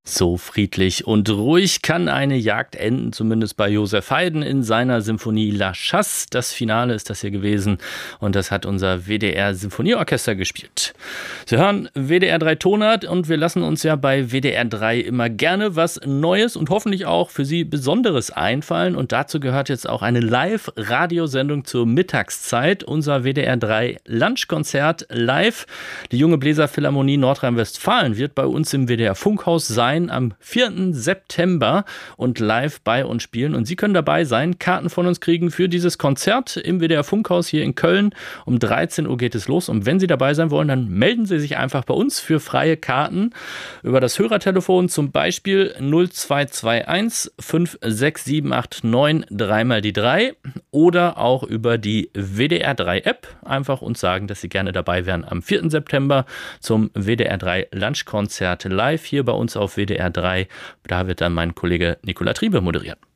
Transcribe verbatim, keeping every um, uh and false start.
So friedlich und ruhig kann eine Jagd enden, zumindest bei Josef Haydn in seiner Symphonie La Chasse. Das Finale ist das hier gewesen und das hat unser W D R-Symphonieorchester gespielt. Sie hören W D R drei Tonart und wir lassen uns ja bei W D R drei immer gerne was Neues und hoffentlich auch für Sie Besonderes einfallen. Und dazu gehört jetzt auch eine Live-Radiosendung zur Mittagszeit, unser W D R drei Lunchkonzert live. Die Junge Bläserphilharmonie Nordrhein-Westfalen wird bei uns im W D R Funkhaus sein am vierten September und live bei uns spielen. Und Sie können dabei sein, Karten von uns kriegen für dieses Konzert im W D R Funkhaus hier in Köln. Um dreizehn Uhr geht es los. Und wenn Sie dabei sein wollen, dann melden Sie sich einfach bei uns für freie Karten über das Hörertelefon, zum Beispiel null zwei zwei eins fünf sechs sieben acht neun dreimal die drei oder auch über die W D R drei App. Einfach uns sagen, dass Sie gerne dabei wären am vierten September zum W D R drei Lunchkonzert live hier bei uns auf W D R drei. Da wird dann mein Kollege Nicola Triebe moderieren.